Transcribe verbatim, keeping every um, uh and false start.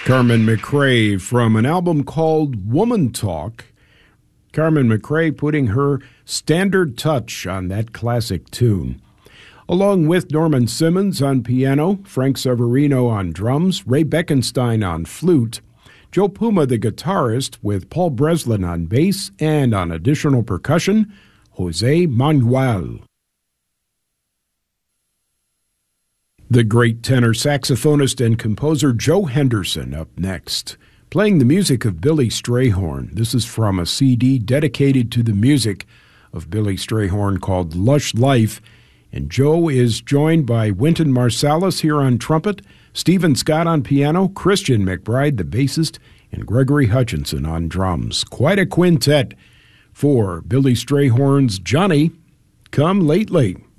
Carmen McRae from an album called Woman Talk. Carmen McRae putting her standard touch on that classic tune. Along with Norman Simmons on piano, Frank Severino on drums, Ray Beckenstein on flute, Joe Puma the guitarist with Paul Breslin on bass, and on additional percussion, Jose Manuel. The great tenor saxophonist and composer Joe Henderson up next, playing the music of Billy Strayhorn. This is from a C D dedicated to the music of Billy Strayhorn called Lush Life. And Joe is joined by Wynton Marsalis here on trumpet, Stephen Scott on piano, Christian McBride, the bassist, and Gregory Hutchinson on drums. Quite a quintet for Billy Strayhorn's Johnny Come Lately.